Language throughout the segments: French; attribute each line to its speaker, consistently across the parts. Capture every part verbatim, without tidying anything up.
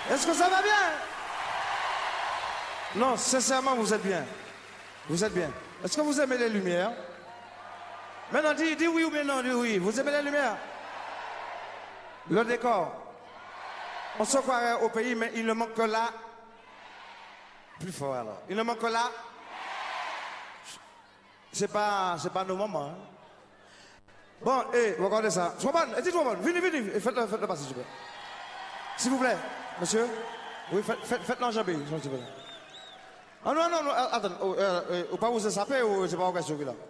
Speaker 1: Est-ce que ça va bien? Non, sincèrement, vous êtes bien. Vous êtes bien. Est-ce que vous aimez les lumières? Maintenant, dis, dis oui ou bien non, dis oui. Vous aimez les lumières? Le décor. On se croirait au pays, mais il ne manque que là. Plus fort alors. Il ne manque que là. C'est pas, c'est pas nos moments. Hein. Bon, et hey, regardez ça. Soban, et dites-moi, venez, venez, faites-le, faites-le passer, s'il vous plaît. S'il vous plaît, monsieur. Oui, faites, faites, faites l'enjambé, s'il vous plaît. Ah non, non, non, attends, oh, euh, euh, ou pas vous échapper ou c'est pas en question là.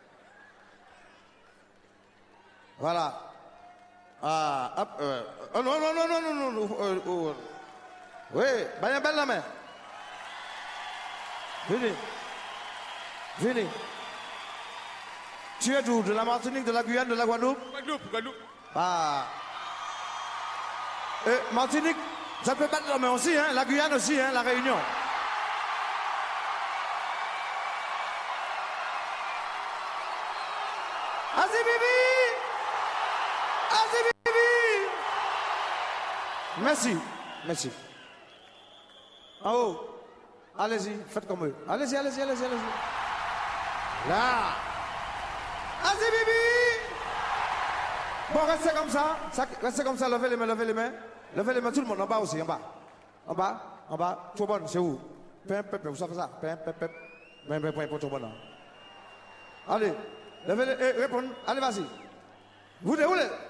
Speaker 1: Voilà. Ah, hop, euh, oh non, non, non, non, non, non, euh, euh, oui, ben belle la main. Venez. Venez. Tu es d'où? De la Martinique, de la Guyane, de la Guadeloupe?
Speaker 2: Guadeloupe, Guadeloupe.
Speaker 1: Ah. Et Martinique, ça peut battre la main aussi, hein, la Guyane aussi, hein, la Réunion. Vas-y, Bibi! Vas-y, Bibi! Merci, merci. En haut. Allez-y, faites comme eux. Allez-y, allez-y, allez-y, allez-y. Là. Vas-y, Bibi! Bon, restez comme ça. Restez comme ça, levez les mains, levez les mains. Levez les mains, tout le monde, en bas aussi, en bas. En bas, en bas. Trop bonne, c'est où? Pim, pim, pim, vous savez ça? Pim, pim, pim. Pim, pim, pim, trop bonne. Allez, levez les, eh, répondez. Allez, vas-y. Vous, vous,